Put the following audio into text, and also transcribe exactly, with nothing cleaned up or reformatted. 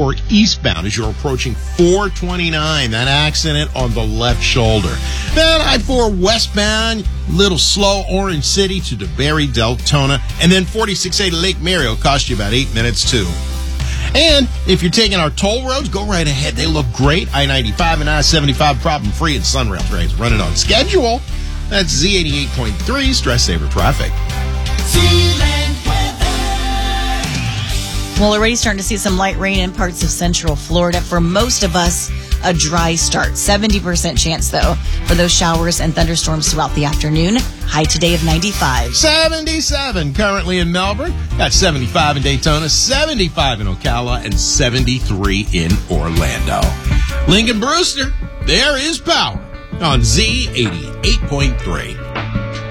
four eastbound as you're approaching four twenty-nine. That accident on the left shoulder. Then I four westbound, little slow Orange City to DeBerry, Deltona. And then forty-six A to Lake Mary will cost you about eight minutes too. And if you're taking our toll roads, go right ahead. They look great. I ninety-five and I seventy-five problem-free, and Sunrail trains running on schedule. That's Z eighty-eight point three, Stress Saver Traffic. Well, already starting to see some light rain in parts of central Florida. For most of us, a dry start. seventy percent chance, though, for those showers and thunderstorms throughout the afternoon. High today of ninety-five. seventy-seven currently in Melbourne. Got seventy-five in Daytona, seventy-five in Ocala, and seventy-three in Orlando. Lincoln Brewster, there is power on Z eighty-eight point three.